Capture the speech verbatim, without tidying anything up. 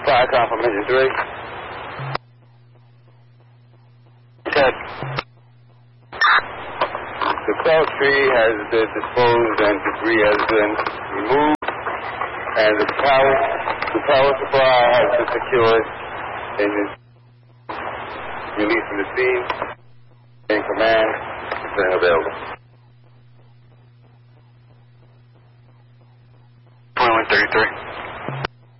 Fire confirmation three. Check. The cell tree has been disposed and debris has been removed, and the power, the power supply has been secured and is released from the scene. In command, is available.